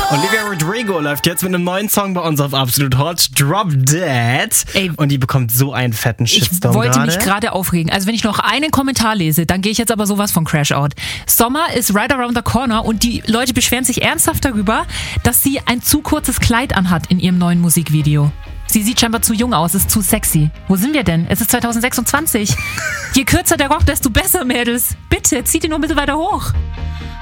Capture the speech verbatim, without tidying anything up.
Olivia Rodrigo läuft jetzt mit einem neuen Song bei uns auf Absolut Hot, Drop Dead. Ey, und die bekommt so einen fetten Shitstorm. Ich wollte grade. mich gerade aufregen. Also wenn ich noch einen Kommentar lese, dann gehe ich jetzt aber sowas von Crash Out. Sommer ist right around the corner und die Leute beschweren sich ernsthaft darüber, dass sie ein zu kurzes Kleid anhat in ihrem neuen Musikvideo. Sie sieht scheinbar zu jung aus, ist zu sexy. Wo sind wir denn? Es ist zwanzig sechsundzwanzig. Je kürzer der Rock, desto besser, Mädels. Bitte, zieht ihn nur ein bisschen weiter hoch.